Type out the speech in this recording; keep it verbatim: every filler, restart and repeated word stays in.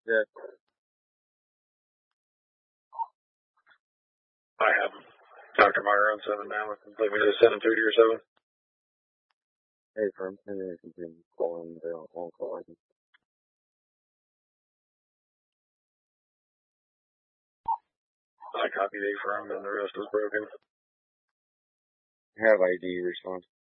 Yeah. I have Doctor Meyer on seven now. Let me just send him through to your seven. Hey, firm. Maybe I can continue calling the on call. I copied A firm and the rest was broken. Have I D respond.